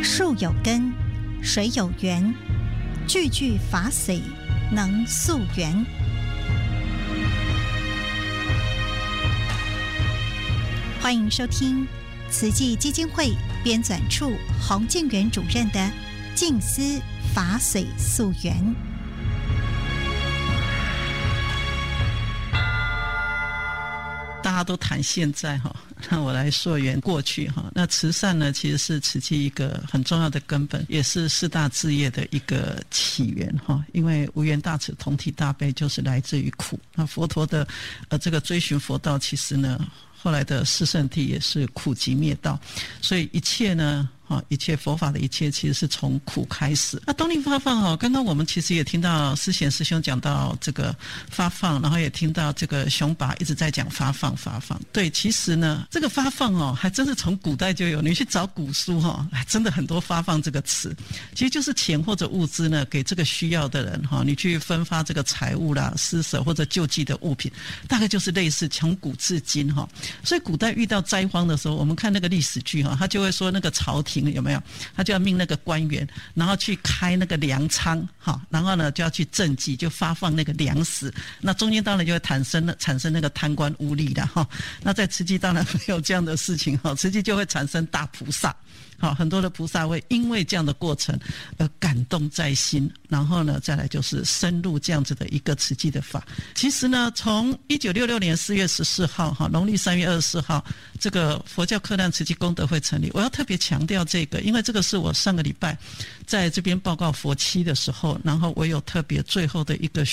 树有根，水有源，句句法髓能溯源。欢迎收听慈济基金会编纂处洪建元主任的《静思法髓溯源》。 大家都谈现在哈，那我来溯源过去哈。那慈善呢，其实是慈济一个很重要的根本，也是四大志业的一个起源哈。因为无缘大慈，同体大悲，就是来自于苦。那佛陀的这个追寻佛道，其实呢，后来的四圣谛也是苦集灭道，所以一切呢。一切佛法的一切其实是从苦开始。那东林发放刚刚我们其实也听到思贤师兄讲到这个发放，然后也听到这个雄拔一直在讲发放。对，其实呢，这个发放还真是从古代就有。你去找古书还真的很多发放这个词，其实就是钱或者物资呢，给这个需要的人你去分发这个财物啦、施舍或者救济的物品，大概就是类似从古至今所以古代遇到灾荒的时候，我们看那个历史剧他就会说那个朝廷有没有？他就要命那个官员，然后去开那个粮仓，然后呢就要去赈济，就发放那个粮食。那中间当然就会产生那个贪官污吏了那在慈济当然没有这样的事情慈济就会产生大菩萨。很多的菩萨会因为这样的过程而感动在心，然后呢再来就是深入这样子的一个慈济的法。其实呢，从1966年4月14号农历3月24号这个佛教克难慈济功德会成立。我要特别强调这个，因为这个是我上个礼拜在这边报告佛七的时候，然后我有特别最后的一个